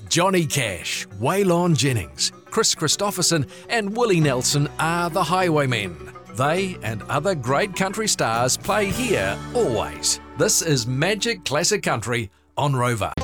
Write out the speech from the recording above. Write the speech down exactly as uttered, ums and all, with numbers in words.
Johnny Cash, Waylon Jennings, Chris Christopherson and Willie Nelson are the Highwaymen. They and other great country stars play here always. This is Magic Classic Country on Rover.